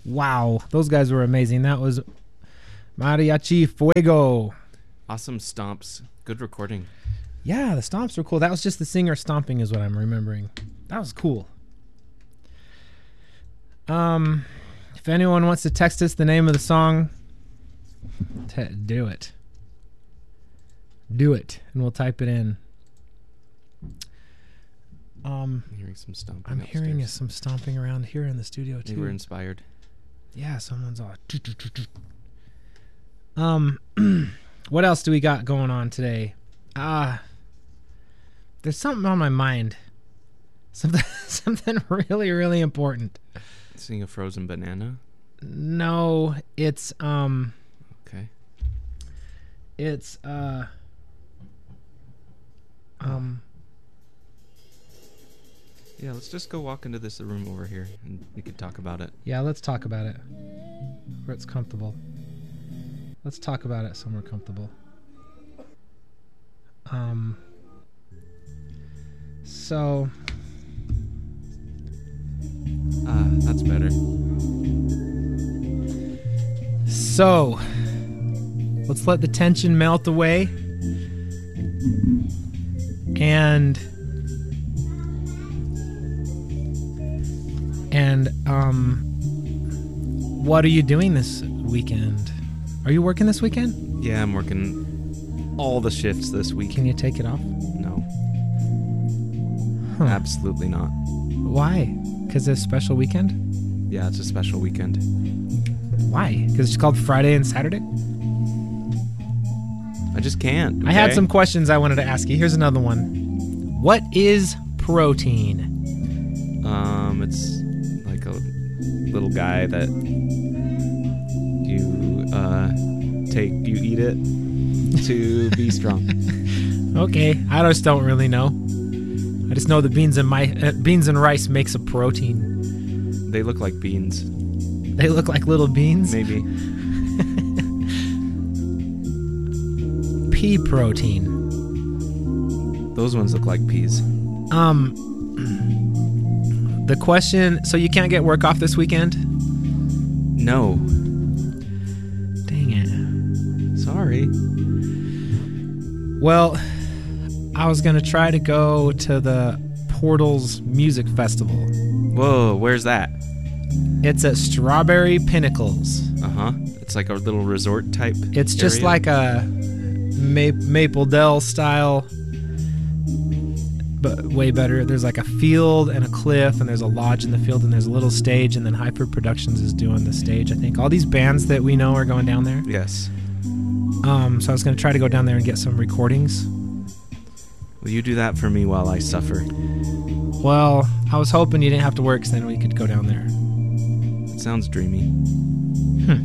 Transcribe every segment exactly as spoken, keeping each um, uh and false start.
Wow, those guys were amazing. That was Mariachi Fuego. Awesome stomps. Good recording. Yeah, the stomps were cool. That was just the singer stomping is what I'm remembering. That was cool. Um, if anyone wants to text us the name of the song, t- do it. Do it, and we'll type it in. Um, I'm hearing some stomping I'm upstairs. hearing some stomping around here in the studio too. They were inspired. Yeah, someone's all. Um, what else do we got going on today? Ah, uh, there's something on my mind. Something, something really, really important. Seeing a frozen banana? No, it's um. Okay. It's uh. Um. Yeah, let's just go walk into this room over here, and we can talk about it. Yeah, let's talk about it. Where it's comfortable. Let's talk about it somewhere comfortable. Um. So. Ah, that's better. So, let's let the tension melt away. And and um what are you doing this weekend? Are you working this weekend? Yeah, I'm working all the shifts this week. Can you take it off? No. Huh. Absolutely not. Why? Because it's a special weekend? Yeah, it's a special weekend. Why? Because it's called Friday and Saturday? I just can't. Okay? I had some questions I wanted to ask you. Here's another one. What is protein? Um, it's like a little guy that you uh take, you eat it to be strong. Okay, I just don't really know. I just know the beans and my uh, beans and rice makes a protein. They look like beans. They look like little beans. Maybe. Pea protein. Those ones look like peas. Um, the question. So you can't get work off this weekend? No. Dang it. Sorry. Well, I was gonna try to go to the Portals Music Festival. Whoa, where's that? It's at Strawberry Pinnacles. Uh-huh. It's like a little resort type It's just area? like a Ma- Maple Dell style, but way better. There's like a field and a cliff, and there's a lodge in the field, and there's a little stage, and then Hyper Productions is doing the stage, I think. All these bands that we know are going down there. Yes. Um, so I was going to try to go down there and get some recordings. Will you do that for me while I suffer? Well, I was hoping you didn't have to work, so then we could go down there. It sounds dreamy. Hmm.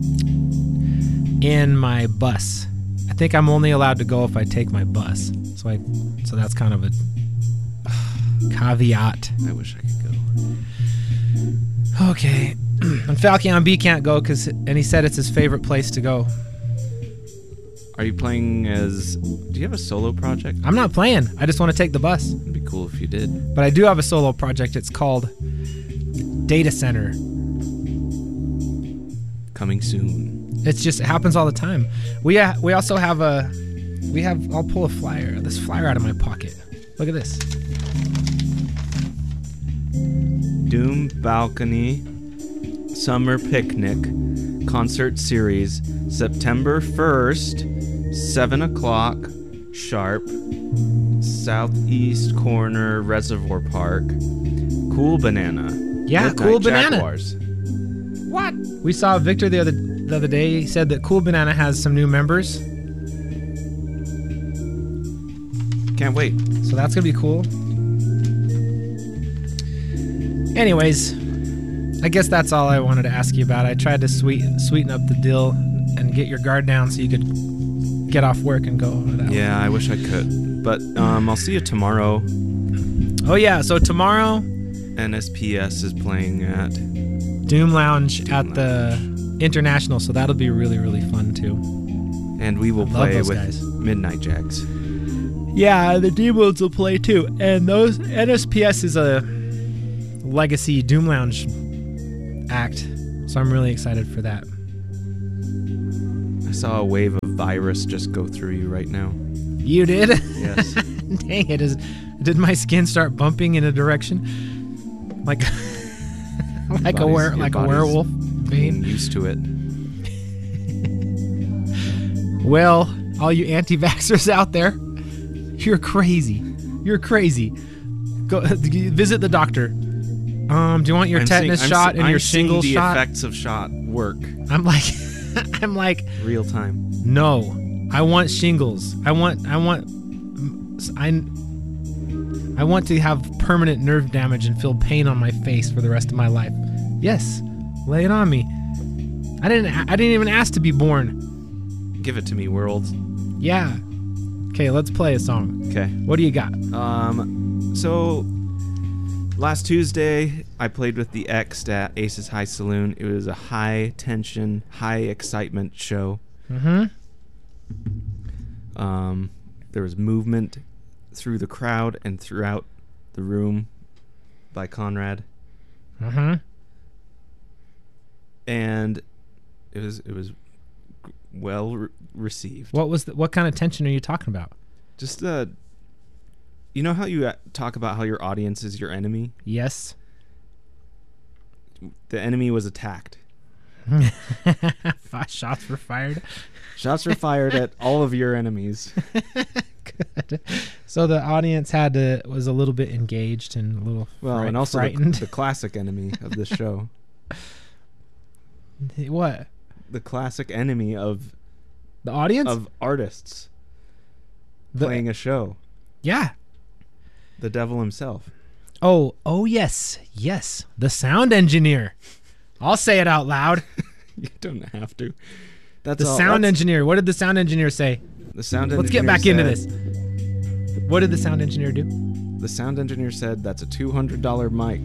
In my bus. I think I'm only allowed to go if I take my bus. So I, so that's kind of a caveat. I wish I could go. Okay. And Falcon B can't go because, and he said it's his favorite place to go. Are you playing as... Do you have a solo project? I'm not playing. I just want to take the bus. It'd be cool if you did. But I do have a solo project. It's called Data Center. Coming soon. It's just, it happens all the time. We uh, we also have a, we have, I'll pull a flyer, this flyer out of my pocket. Look at this. Doom Balcony Summer Picnic Concert Series, September first, seven o'clock sharp, Southeast Corner Reservoir Park. Cool Banana. Yeah, Midnight Cool Banana. Jaguars. What? We saw Victor the other the other day. He said that Cool Banana has some new members. Can't wait. So that's going to be cool. Anyways, I guess that's all I wanted to ask you about. I tried to sweeten sweeten up the deal and get your guard down so you could get off work and go. That Yeah, I wish I could. But um, I'll see you tomorrow. Oh yeah, so tomorrow N S P S is playing at Doom Lounge Doom at Lounge. the International, so that'll be really, really fun too. and we will I love play those with guys. Midnight Jags. Yeah, the Demons will play too. And those N S P S is a legacy Doom Lounge act. So I'm really excited for that. I saw a wave of virus just go through you right now. You did? Yes. Dang it. Is, did my skin start bumping in a direction? Like like a were, like a werewolf Being vein? used to it. Well, all you anti-vaxxers out there, you're crazy. You're crazy. Go visit the doctor. Um, do you want your I'm tetanus seeing, shot I'm, and I'm your seeing shingles the shot? effects of shot work I'm like, I'm like, real time. no. I want shingles. I want, I want, I, I want to have permanent nerve damage and feel pain on my face for the rest of my life. Yes, lay it on me. I didn't, I didn't even ask to be born. Give it to me, world. Yeah. Okay, let's play a song. Okay. What do you got? Um, so last Tuesday, I played with the X at Ace's High Saloon. It was a high tension, high excitement show. Mm-hmm. Um, there was movement through the crowd and throughout the room by Conrad, Mm-hmm. and it was it was g- well re- received. What was the, what kind of tension are you talking about? Just uh, you know how you uh, talk about how your audience is your enemy? Yes. The enemy was attacked. Five shots were fired. Shots were fired at all of your enemies. Good. So the audience had to was a little bit engaged and a little Well, fright- and also the, frightened. the classic enemy of this show. What? The classic enemy of The audience? of artists The- playing a show. Yeah. The devil himself. Oh, oh yes, yes. The sound engineer. I'll say it out loud. You don't have to. That's The all, sound that's- engineer. What did the sound engineer say? The sound Let's get engineer back into said- this. What did the sound engineer do? The sound engineer said that's a two hundred dollars mic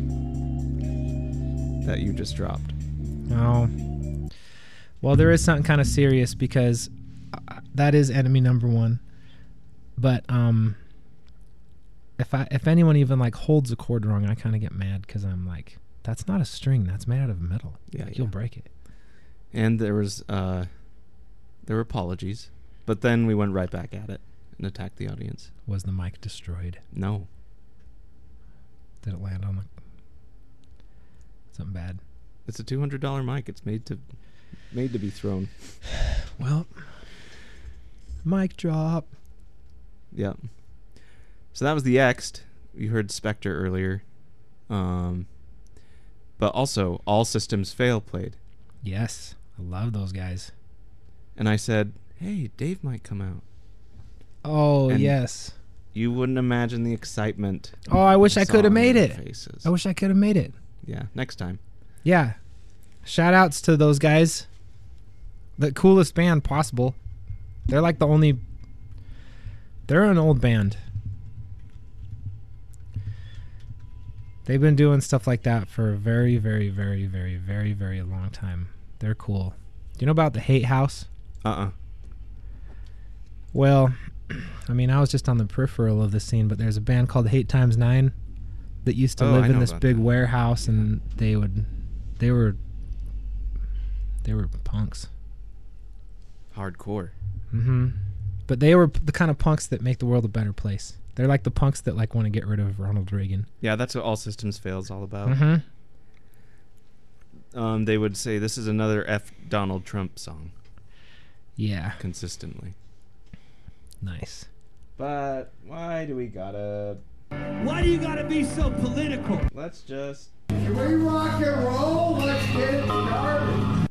that you just dropped. Oh. Well, there is something kind of serious because uh, that is enemy number one. But um, if I if anyone even like holds a chord wrong, I kind of get mad because I'm like, that's not a string. That's made out of metal. Yeah, Like, You'll yeah. break it. And there was uh, there were apologies, but then we went right back at it and attacked the audience. Was the mic destroyed? No, Did it land on the something bad? it's a two hundred dollars mic. It's made to made to be thrown. Well, mic drop. Yeah. So that was the X. You heard Spectre earlier. Um, but also All Systems Fail played. Yes, I love those guys. And I said, hey, Dave might come out. Oh And- yes. You wouldn't imagine the excitement. Oh, I wish I saw could have on made their it. Faces. I wish I could have made it. Yeah, next time. Yeah. Shout outs to those guys. The coolest band possible. They're like the only. They're an old band. They've been doing stuff like that for a very, very, very, very, very, very long time. They're cool. Do you know about the Hate House? Uh-uh. Well, I mean, I was just on the peripheral of the scene, but there's a band called Hate Times Nine that used to Oh, live I in know this about big that. warehouse, and they would, they were, they were punks. Hardcore. Mm-hmm. But they were p- the kind of punks that make the world a better place. They're like the punks that like want to get rid of Ronald Reagan. Yeah, that's what All Systems Fail is all about. Mm-hmm. Um, they would say this is another F Donald Trump song Yeah. consistently. Nice. But why do we gotta... Why do you gotta be so political? Let's just... Can we rock and roll? Let's get it started.